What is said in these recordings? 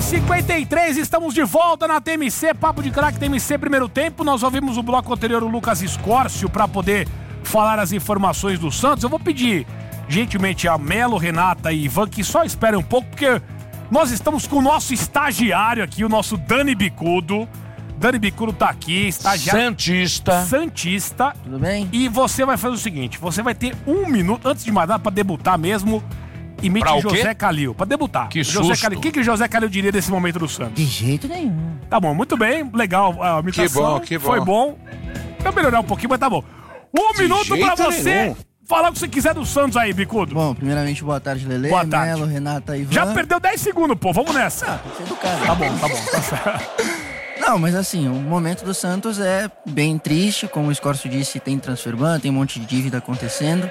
9h53, estamos de volta na TMC, Papo de Craque TMC primeiro tempo. Nós ouvimos o bloco anterior o Lucas Escórcio para poder falar as informações do Santos. Eu vou pedir gentilmente a Melo, Renata e Ivan que só esperem um pouco, porque nós estamos com o nosso estagiário aqui, o nosso Dani Bicudo. Dani Bicudo tá aqui, estagiário. Santista. Tudo bem? E você vai fazer o seguinte, você vai ter 1 minuto, antes de mais nada, pra debutar mesmo, imite José Calil, pra debutar. Que José susto. Calil, o que o José Calil diria desse momento do Santos? De jeito nenhum. Tá bom, muito bem, legal a imitação. Que bom. Foi bom. Vai melhorar um pouquinho, mas tá bom. 1 minuto pra você falar o que você quiser do Santos aí, Bicudo. Bom, primeiramente, boa tarde, Lelê, Boa tarde. Melo, Renata e Ivan. Já perdeu 10 segundos, pô, vamos nessa. Tem que ser educado. Tá bom, tá certo. Não, mas assim, o momento do Santos é bem triste, como o Scorcio disse, tem transfer ban, tem um monte de dívida acontecendo.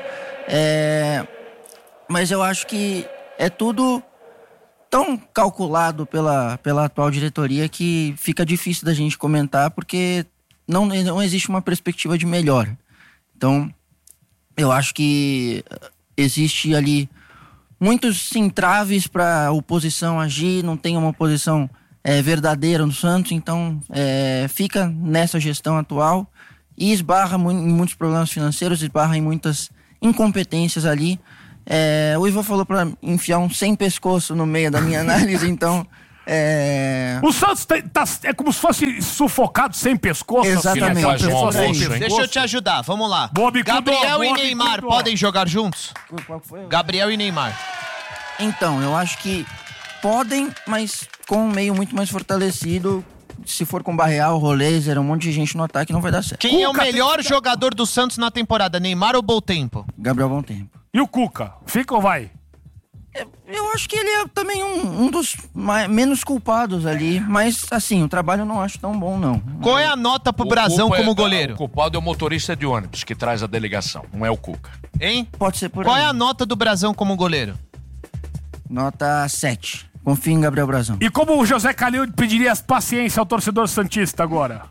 Mas eu acho que é tudo tão calculado pela atual diretoria que fica difícil da gente comentar, porque não existe uma perspectiva de melhora. Então, eu acho que existe ali muitos entraves para a oposição agir, não tem uma oposição verdadeira no Santos, então fica nessa gestão atual e esbarra em muitos problemas financeiros, esbarra em muitas incompetências ali. O Ivan falou para enfiar um sem pescoço no meio da minha análise, então... O Santos é como se fosse sufocado sem pescoço. Exatamente. Assim, né? Deixa eu te ajudar, vamos lá. Boa, Bicudo, Gabriel boa, e Neymar Bicudo. podem jogar juntos? Qual que foi? Gabriel e Neymar. Então, eu acho que podem, mas com um meio muito mais fortalecido. Se for com Barreal, Roleiser, um monte de gente no ataque, não vai dar certo. Quem é o melhor jogador do Santos na temporada, Neymar ou Boutempo? Gabriel Bom Tempo. E o Cuca? Fica ou vai? Eu acho que ele é também um dos menos culpados ali, mas assim, o trabalho eu não acho tão bom, não. Qual é a nota pro Brazão como goleiro? O culpado é o motorista de ônibus que traz a delegação, não é o Cuca. Hein? Pode ser por Qual aí. é a nota do Brazão como goleiro? Nota 7. Confio em Gabriel Brazão. E como o José Calil pediria paciência ao torcedor santista agora?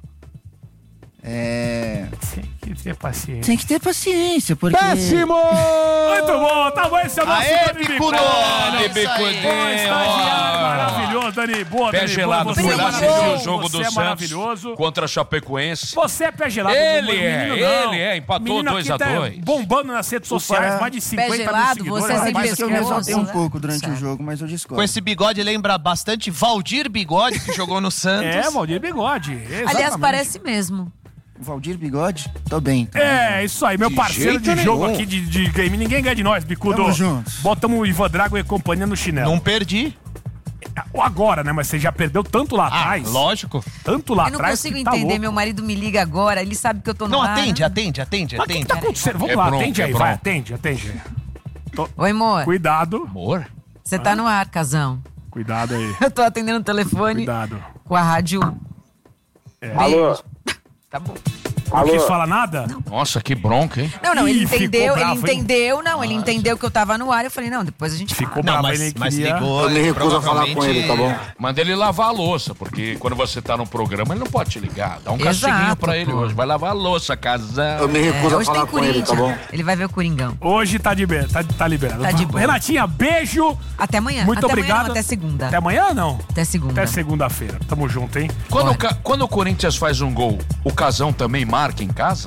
Tem que ter paciência. Tem que ter paciência, porque... Péssimo! Muito bom, tá bom, esse é o nosso Aê, Dani Bicudo! Estagiário maravilhoso, Dani. Boa, Pé Dani. gelado, Boa, foi lá você assistir é o jogo do você é Santos maravilhoso. contra a Chapecoense. Você é pé gelado. Ele empatou Menino aqui 2-2. Tá bombando nas redes sociais, mais de 50 mil gelado, seguidores. você é sem Mas que eu me pescoço, exaltei um né? pouco durante o jogo, mas eu discordo. Com esse bigode lembra bastante Valdir Bigode, que jogou no Santos. Valdir Bigode. Exatamente. Aliás, parece mesmo. Valdir Bigode? Tô bem. Isso aí, meu parceiro de jogo aqui de game. Ninguém ganha de nós, Bicudo. Tamo juntos. Botamos o Ivan Drago e companhia no chinelo. Não perdi. Agora, né? Mas você já perdeu tanto lá atrás. Lógico. Tanto lá Eu não atrás. consigo que tá entender, louco. meu marido me liga agora, ele sabe que eu tô no Não, ar. atende. Mas o que tá acontecendo? Vamos É lá, bronca, atende aí, é vai, bronca. atende. Oi, amor. Cuidado. Amor? Você tá no ar, casão. Cuidado aí. Eu tô atendendo o telefone Cuidado. com a rádio. Alô? Tá bom. Não quis falar nada? Nossa, que bronca, hein? Não, Ih, ele entendeu, ficou bravo, hein? ele entendeu que eu tava no ar. Eu falei, não, depois a gente fala. Ficou Não, bravo, mas, ele mas queria... ligou. Eu me recuso a falar com ele, tá bom? Manda ele lavar a louça, porque quando você tá no programa, ele não pode te ligar. Dá um castiguinho Exato, pra ele pô. hoje. Vai lavar a louça, casal. Eu me recuso a Hoje tem falar com ele, tá bom? Corinthians. Ele vai ver o Coringão. Hoje tá liberado. Tá liberado. Tá de boa. Renatinha, beijo. Até amanhã. Muito até obrigado. Amanhã, não, até segunda. Até amanhã, não? Até segunda. Até segunda-feira. Tamo junto, hein? Quando o Corinthians faz um gol, o Casão também marca em casa?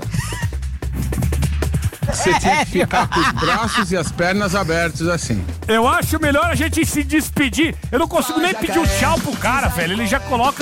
Você tinha que ficar com os braços e as pernas abertos assim. Eu acho melhor a gente se despedir. Eu não consigo nem pedir um tchau pro cara, velho. Ele já coloca